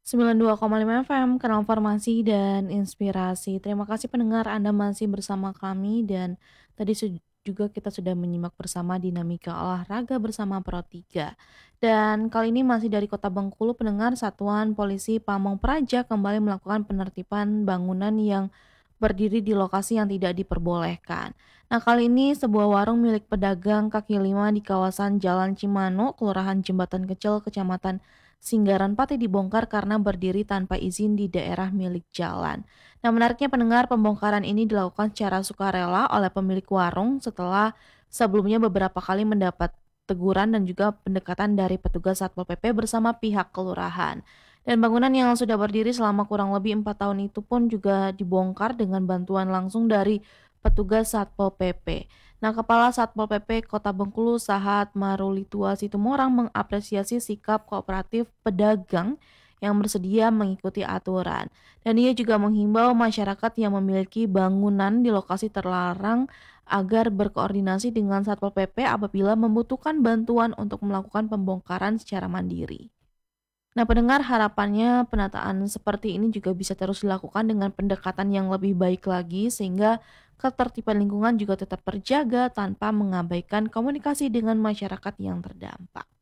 92,5 FM, Kanal Informasi dan Inspirasi. Terima kasih pendengar Anda masih bersama kami dan tadi juga kita sudah menyimak bersama dinamika olahraga bersama Pro 3. Dan kali ini masih dari Kota Bengkulu, pendengar Satuan Polisi Pamong Praja kembali melakukan penertiban bangunan yang berdiri di lokasi yang tidak diperbolehkan. Nah, kali ini sebuah warung milik pedagang kaki lima di kawasan Jalan Cimano, Kelurahan Jembatan Kecil, Kecamatan Singgaran Pati dibongkar karena berdiri tanpa izin di daerah milik jalan. Nah, menariknya pendengar, pembongkaran ini dilakukan secara sukarela oleh pemilik warung setelah sebelumnya beberapa kali mendapat teguran dan juga pendekatan dari petugas Satpol PP bersama pihak kelurahan. Dan bangunan yang sudah berdiri selama kurang lebih 4 tahun itu pun juga dibongkar dengan bantuan langsung dari petugas Satpol PP. Nah, Kepala Satpol PP Kota Bengkulu Sahat Marulitua Situmorang mengapresiasi sikap kooperatif pedagang yang bersedia mengikuti aturan. Dan ia juga menghimbau masyarakat yang memiliki bangunan di lokasi terlarang agar berkoordinasi dengan Satpol PP apabila membutuhkan bantuan untuk melakukan pembongkaran secara mandiri. Nah, pendengar, harapannya penataan seperti ini juga bisa terus dilakukan dengan pendekatan yang lebih baik lagi sehingga ketertiban lingkungan juga tetap terjaga tanpa mengabaikan komunikasi dengan masyarakat yang terdampak.